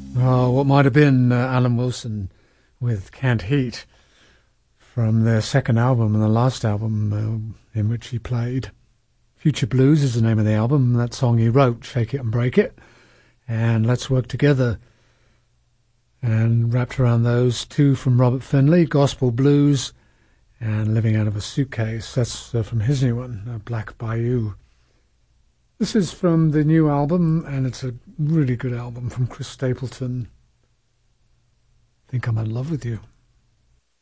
Oh, what might have been Alan Wilson with Can't Heat from their second album and the last album in which he played. Future Blues is the name of the album. That song he wrote, Shake It and Break It, and Let's Work Together. And wrapped around those two from Robert Finley, Gospel Blues and Living Out of a Suitcase. That's from his new one, Black Bayou. This is from the new album, and it's a really good album from Chris Stapleton. I Think I'm in Love with You.